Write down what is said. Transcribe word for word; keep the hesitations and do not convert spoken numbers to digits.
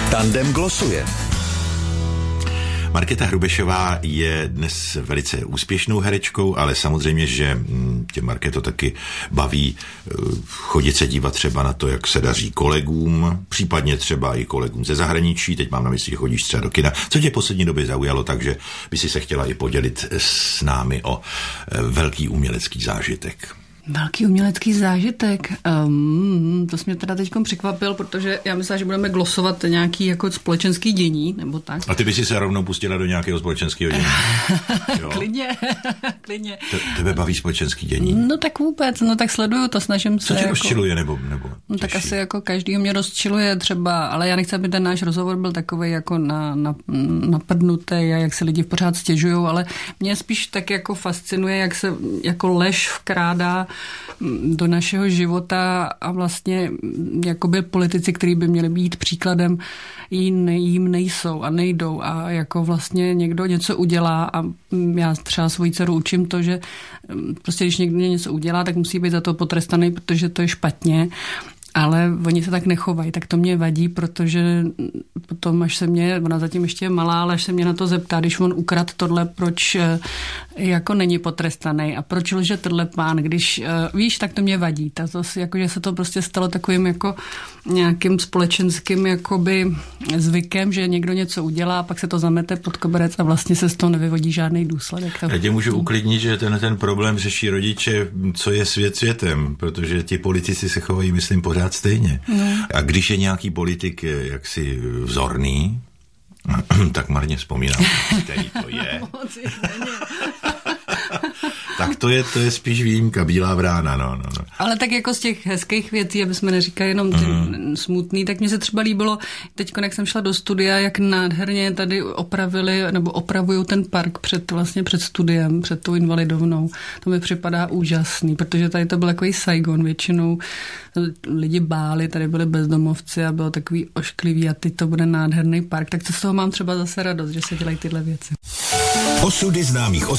Tandem glosuje. Markéta Hrubešová je dnes velice úspěšnou herečkou, ale samozřejmě, že tě, Markéto, taky baví chodit se dívat třeba na to, jak se daří kolegům, případně třeba i kolegům ze zahraničí. Teď mám na mysli, že chodíš třeba do kina. Co tě poslední době zaujalo, takže by si se chtěla i podělit s námi o velký umělecký zážitek. Velký umělecký zážitek. Um, to jsi mě teda teďkom překvapil, protože já myslím, že budeme glosovat nějaký jako společenský dění, nebo tak. A ty by si se rovnou pustila do nějakého společenského dění. klidně, klidně. Te, tebe baví společenský dění? No tak vůbec, no tak sleduju to, snažím se. Co tě jako, rozčiluje, nebo, nebo no tak asi jako každýho mě rozčiluje třeba, ale já nechci, aby ten náš rozhovor byl takovej jako na, na, napadnutý a jak se lidi pořád stěžujou, ale mě spíš tak jako fascinuje, jak se jako lež vkrádá do našeho života a vlastně jakoby politici, kteří by měli být příkladem, jim, jim nejsou a nejdou a jako vlastně někdo něco udělá a já třeba svoji dceru učím to, že prostě když někdo něco udělá, tak musí být za to potrestaný, protože to je špatně. Ale oni se tak nechovají, tak to mě vadí, protože potom, až se mě, ona zatím ještě je malá, ale až se mě na to zeptá, když on ukradl tohle, proč jako není potrestaný a proč lže tohle pán, když víš, tak to mě vadí. Ta to, jako, že se to prostě stalo takovým jako nějakým společenským jakoby zvykem, že někdo něco udělá, pak se to zamete pod koberec a vlastně se z toho nevyvodí žádný důsledek. Já tě můžu uklidnit, že ten, ten problém řeší rodiče, co je svět světem, protože ti politici se chovají, myslím, pořád stejně. No. A když je nějaký politik jaksi vzorný, tak marně vzpomínám, který to je. Tak to je, to je spíš výjimka, bílá vrána, no, no, no. Ale tak jako z těch hezkých věcí, aby jsme neříkali jenom ty mm. smutný, tak mně se třeba líbilo, teď, jak jsem šla do studia, jak nádherně tady opravili, nebo opravují ten park před, vlastně před studiem, před tou Invalidovnou. To mi připadá úžasný, protože tady to byl takový Saigon, většinou lidi báli, tady byli bezdomovci a bylo takový ošklivý a teď to bude nádherný park, tak co z toho mám třeba zase radost, že se dělají tyhle věci. Osudy známých